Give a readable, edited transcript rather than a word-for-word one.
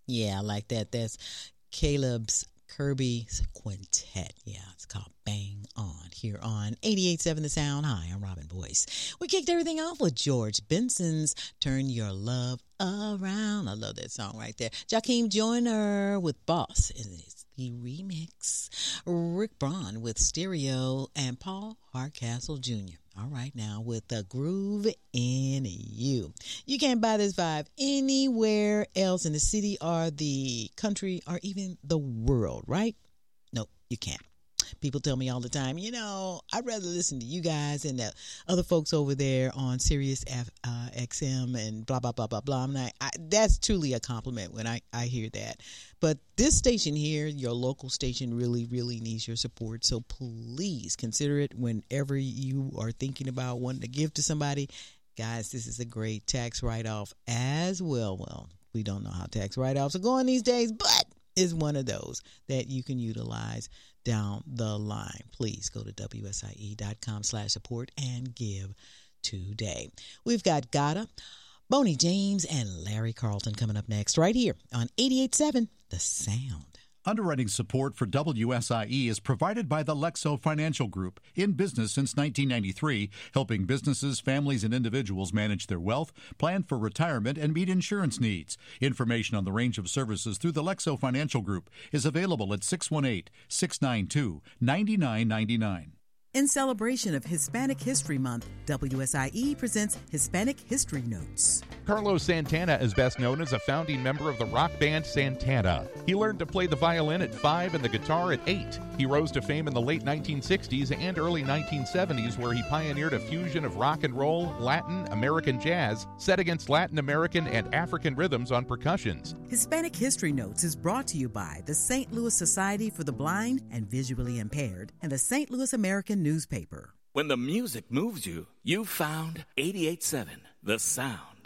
Yeah, I like that. That's Caleb's Kirby's Quintet. Yeah, it's called Bang On here on 88.7 The Sound. Hi, I'm Robin Boyce. We kicked everything off with George Benson's Turn Your Love Around. I love that song right there. Jakeem Joyner with Boss. And it's the remix. Rick Braun with Stereo and Paul Hardcastle Jr. All right, now with the groove in you. You can't buy this vibe anywhere else in the city or the country or even the world, right? Nope, you can't. People tell me all the time, I'd rather listen to you guys and the other folks over there on Sirius XM and blah, blah, blah, blah, blah. That's truly a compliment when I hear that. But this station here, your local station, really, really needs your support. So please consider it whenever you are thinking about wanting to give to somebody. Guys, this is a great tax write-off as well. Well, we don't know how tax write-offs are going these days, but it's one of those that you can utilize down the line. Please go to WSIE.com/support and give today. We've got Gada, Boney James, and Larry Carlton coming up next right here on 88.7 The Sound. Underwriting support for WSIE is provided by the Lexo Financial Group, in business since 1993, helping businesses, families, and individuals manage their wealth, plan for retirement, and meet insurance needs. Information on the range of services through the Lexo Financial Group is available at 618-692-9999. In celebration of Hispanic History Month, WSIE presents Hispanic History Notes. Carlos Santana is best known as a founding member of the rock band Santana. He learned to play the violin at 5 and the guitar at 8. He rose to fame in the late 1960s and early 1970s, where he pioneered a fusion of rock and roll, Latin, American jazz, set against Latin American and African rhythms on percussions. Hispanic History Notes is brought to you by the St. Louis Society for the Blind and Visually Impaired and the St. Louis American Newspaper. When the music moves you, you found 88.7 The Sound.